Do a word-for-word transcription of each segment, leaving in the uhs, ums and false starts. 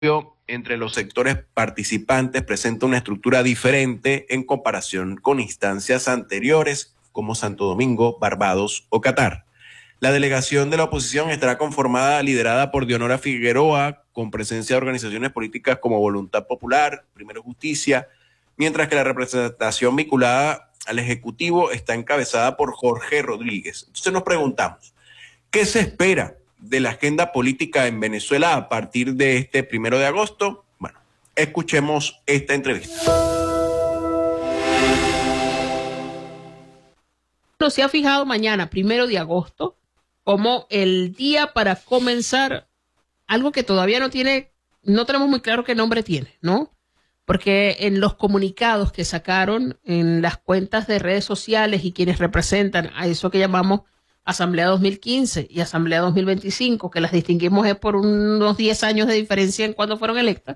entre los sectores participantes presenta una estructura diferente en comparación con instancias anteriores como Santo Domingo, Barbados o Qatar. La delegación de la oposición estará conformada, liderada por Dionora Figueroa, con presencia de organizaciones políticas como Voluntad Popular, Primero Justicia, mientras que la representación vinculada al Ejecutivo está encabezada por Jorge Rodríguez. Entonces nos preguntamos, ¿qué se espera de la agenda política en Venezuela a partir de este primero de agosto? Bueno, escuchemos esta entrevista. Se ha fijado mañana, primero de agosto, como el día para comenzar algo que todavía no tiene, no tenemos muy claro qué nombre tiene, ¿no? Porque en los comunicados que sacaron en las cuentas de redes sociales y quienes representan a eso que llamamos Asamblea dos mil quince y Asamblea dos mil veinticinco, que las distinguimos es por unos diez años de diferencia en cuando fueron electas,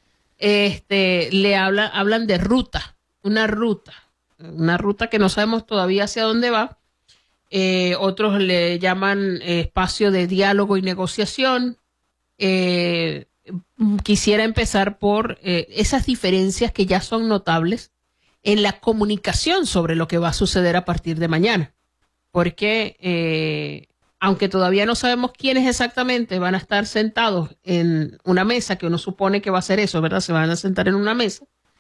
este, le habla, hablan de ruta, una ruta, una ruta que no sabemos todavía hacia dónde va. Eh, otros le llaman eh, espacio de diálogo y negociación. Eh, quisiera empezar por eh, esas diferencias que ya son notables en la comunicación sobre lo que va a suceder a partir de mañana. Porque eh, aunque todavía no sabemos quiénes exactamente van a estar sentados en una mesa, que uno supone que va a ser eso, ¿verdad? Se van a sentar en una mesa.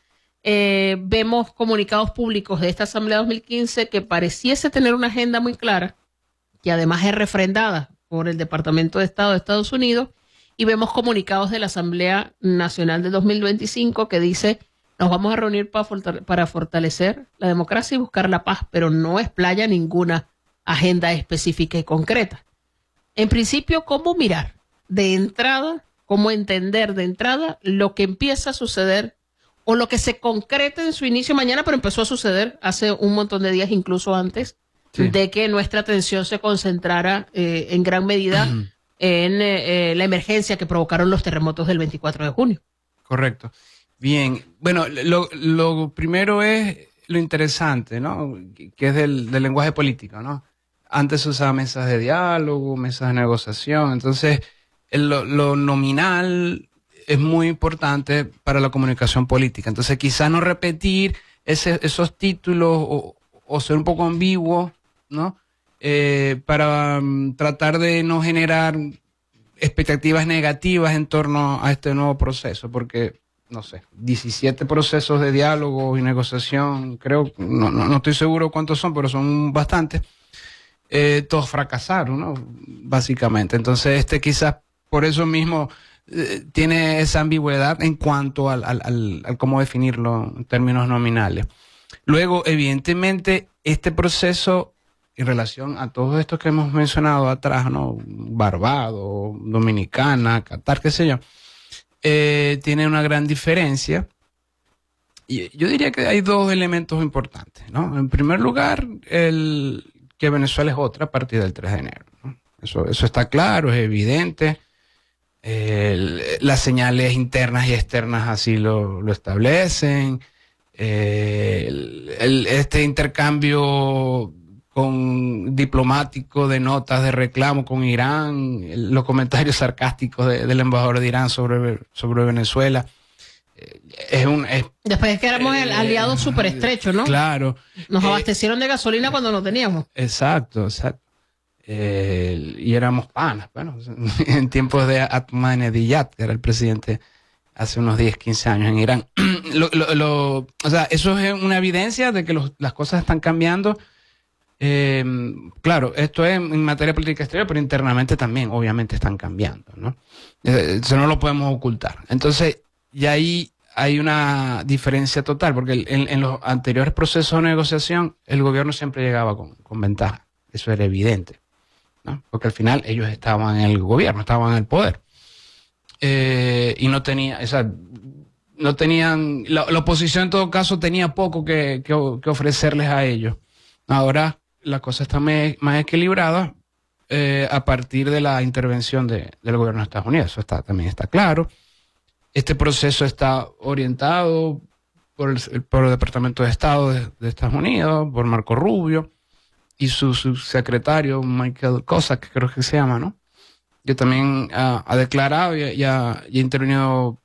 Eh, vemos comunicados públicos de esta Asamblea dos mil quince que pareciese tener una agenda muy clara, que además es refrendada por el Departamento de Estado de Estados Unidos, y vemos comunicados de la Asamblea Nacional de dos mil veinticinco que dice: nos vamos a reunir para, fortale- para fortalecer la democracia y buscar la paz, pero no explaya ninguna agenda específica y concreta. En principio, ¿cómo mirar de entrada, cómo entender de entrada lo que empieza a suceder o lo que se concreta en su inicio mañana, pero empezó a suceder hace un montón de días, incluso antes sí. de que nuestra atención se concentrara eh, en gran medida uh-huh. en eh, la emergencia que provocaron los terremotos del veinticuatro de junio? Correcto. Bien. Bueno, lo, lo primero es lo interesante, ¿no? Que es del, del lenguaje político, ¿no? Antes se usaba mesas de diálogo, mesas de negociación. Entonces, el, lo, lo nominal es muy importante para la comunicación política. Entonces, quizás no repetir ese, esos títulos o, o ser un poco ambiguo, ¿no? Eh, para um, tratar de no generar expectativas negativas en torno a este nuevo proceso, porque, no sé, diecisiete procesos de diálogo y negociación, creo, no, no, no estoy seguro cuántos son, pero son bastantes, eh, todos fracasaron, ¿no? Básicamente. Entonces, este quizás por eso mismo tiene esa ambigüedad en cuanto al, al, al, al cómo definirlo en términos nominales. Luego, evidentemente, este proceso en relación a todos estos que hemos mencionado atrás, ¿no? Barbados, Dominicana, Qatar, qué sé yo, eh, tiene una gran diferencia. Y yo diría que hay dos elementos importantes, ¿no? En primer lugar, el que Venezuela es otra a partir del tres de enero, ¿no? Eso, eso está claro, es evidente. Eh, las señales internas y externas así lo, lo establecen. Eh, el, el, este intercambio con diplomático de notas de reclamo con Irán, el, los comentarios sarcásticos de, del embajador de Irán sobre, sobre Venezuela. Eh, es un, es, Después es que éramos eh, el aliado súper estrecho, ¿no? Claro. Nos eh, abastecieron de gasolina cuando no teníamos. Exacto, exacto. Eh, y éramos panas, bueno, en tiempos de Ahmadinejad, que era el presidente hace unos diez, quince años en Irán. lo, lo, lo, o sea, eso es una evidencia de que los, las cosas están cambiando. Eh, claro, esto es en materia política exterior, pero internamente también, obviamente, están cambiando, ¿no? Eso no lo podemos ocultar. Entonces, y ahí hay una diferencia total, porque en, en los anteriores procesos de negociación, el gobierno siempre llegaba con, con ventaja. Eso era evidente, ¿no? Porque al final ellos estaban en el gobierno, estaban en el poder. Eh, y no tenía, o sea, no tenían, la, la oposición en todo caso tenía poco que, que, que ofrecerles a ellos. Ahora la cosa está me, más equilibrada eh, a partir de la intervención de, del gobierno de Estados Unidos. Eso está, también está claro. Este proceso está orientado por el, por el Departamento de Estado de, de Estados Unidos, por Marco Rubio y su subsecretario Michael Cossack, creo que se llama, ¿no? Yo también uh, ha declarado y, y, ha, y ha intervenido